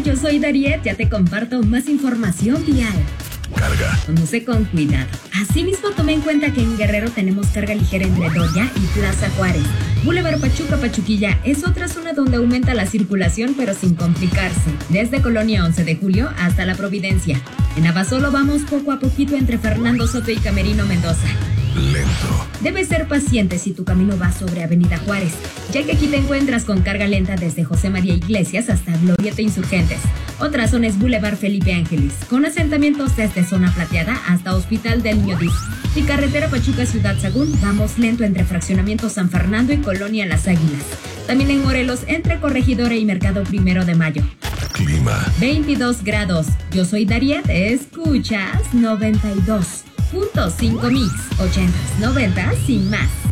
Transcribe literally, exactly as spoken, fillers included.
yo soy Dariet, ya te comparto más información vial. Carga. Conduce con cuidado. Asimismo, tome en cuenta que en Guerrero tenemos carga ligera entre Doya y Plaza Juárez. Boulevard Pachuca Pachuquilla es otra zona donde aumenta la circulación pero sin complicarse. Desde Colonia once de julio hasta La Providencia. En Abasolo vamos poco a poquito entre Fernando Soto y Camerino Mendoza. Lento. Debes ser paciente si tu camino va sobre Avenida Juárez, ya que aquí te encuentras con carga lenta desde José María Iglesias hasta Glorieta Insurgentes. Otra zona es Boulevard Felipe Ángeles, con asentamientos desde Zona Plateada hasta Hospital del Niño Diz. Y carretera Pachuca Ciudad Sagún, vamos lento entre Fraccionamiento San Fernando y Colonia Las Águilas. También en Morelos, entre Corregidora y Mercado Primero de Mayo. Clima. veintidós grados. Yo soy Dariet, escuchas noventa y dos punto cinco Mix, ochentas, noventas y más.